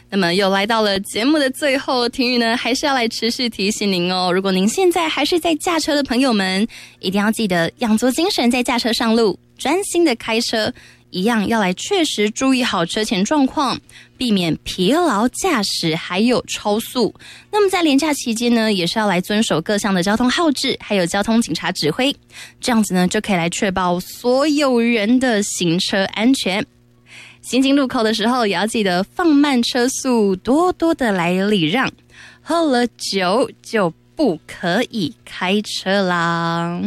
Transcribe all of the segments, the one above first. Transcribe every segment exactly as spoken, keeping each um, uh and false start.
那么又来到了节目的最后，婷宇呢还是要来持续提醒您哦，如果您现在还是在驾车的朋友们，一定要记得养足精神，在驾车上路专心的开车，一样要来确实注意好车前状况，避免疲劳驾驶还有超速。那么在连假期间呢，也是要来遵守各项的交通号志还有交通警察指挥，这样子呢就可以来确保所有人的行车安全。行经路口的时候也要记得放慢车速，多多的来礼让，喝了酒就不可以开车啦。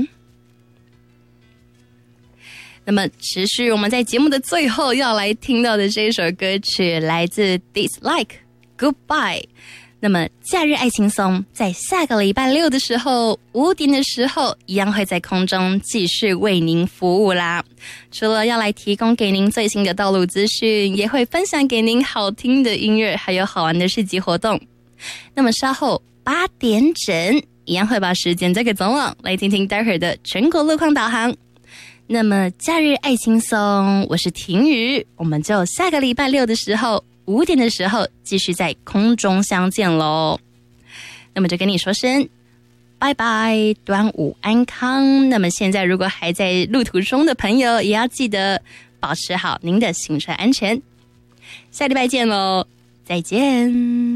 那么持续我们在节目的最后要来听到的这一首歌曲来自 Dislike Goodbye。那么假日爱轻松在下个礼拜六的时候五点的时候一样会在空中继续为您服务啦。除了要来提供给您最新的道路资讯，也会分享给您好听的音乐还有好玩的市集活动。那么稍后八点整一样会把时间交给总网，来听听待会儿的全国路况导航。那么假日爱轻松，我是婷宇，我们就下个礼拜六的时候五点的时候继续在空中相见咯。那么就跟你说声拜拜，端午安康。那么现在如果还在路途中的朋友，也要记得保持好您的行车安全。下礼拜见咯，再见。